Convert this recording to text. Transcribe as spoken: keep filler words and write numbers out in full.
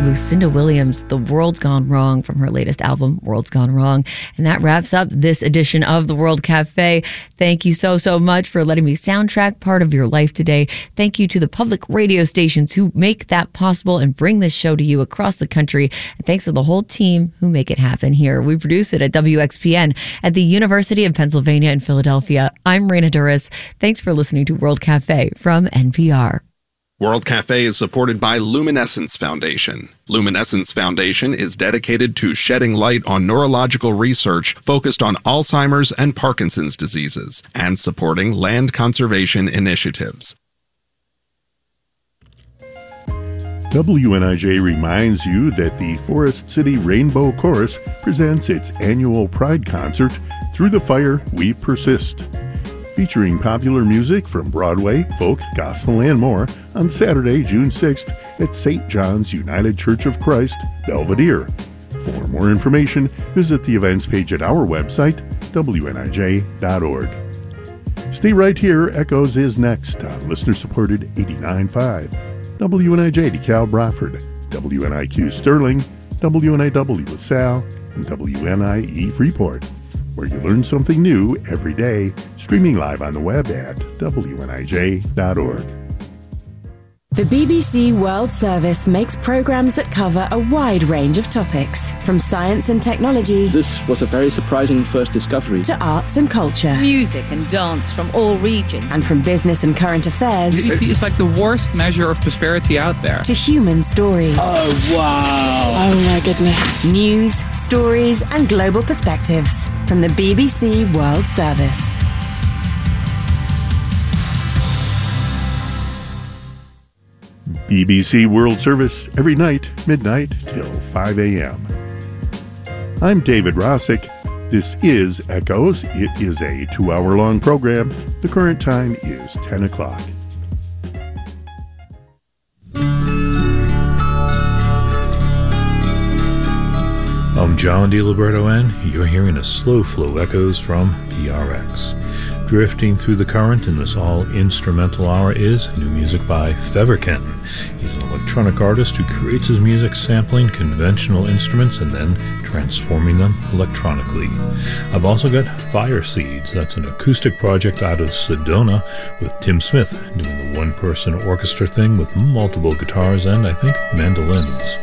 Lucinda Williams, The World's Gone Wrong, from her latest album, World's Gone Wrong. And that wraps up this edition of The World Cafe. Thank you so, so much for letting me soundtrack part of your life today. Thank you to the public radio stations who make that possible and bring this show to you across the country. And thanks to the whole team who make it happen here. We produce it at W X P N at the University of Pennsylvania in Philadelphia. I'm Raina Duras. Thanks for listening to World Cafe from N P R. World Cafe is supported by Luminescence Foundation. Luminescence Foundation is dedicated to shedding light on neurological research focused on Alzheimer's and Parkinson's diseases and supporting land conservation initiatives. W N I J reminds you that the Forest City Rainbow Chorus presents its annual Pride concert, Through the Fire We Persist, featuring popular music from Broadway, folk, gospel, and more on Saturday, June sixth at Saint John's United Church of Christ, Belvedere. For more information, visit the events page at our website, W N I J dot org. Stay right here. Echoes is next on listener-supported eighty-nine point five. W N I J DeKalb Rockford, W N I Q Sterling, W N I W LaSalle, and W N I E Freeport, where you learn something new every day, streaming live on the web at W N I J dot org. The B B C World Service makes programs that cover a wide range of topics, from science and technology. This was a very surprising first discovery. To arts and culture. Music and dance from all regions. And from business and current affairs. G D P is like the worst measure of prosperity out there. To human stories. Oh, wow. Oh, my goodness. News, stories, and global perspectives from the B B C World Service. B B C World Service every night, midnight till five a.m. I'm David Rossick. This is Echoes. It is a two-hour-long program. The current time is ten o'clock. I'm John DiLiberto, and you're hearing a slow flow echoes from P R X. Drifting through the current in this all-instrumental hour is new music by Feverken. He's an electronic artist who creates his music sampling conventional instruments and then transforming them electronically. I've also got Fire Seeds. That's an acoustic project out of Sedona with Tim Smith doing the one-person orchestra thing with multiple guitars and, I think, mandolins.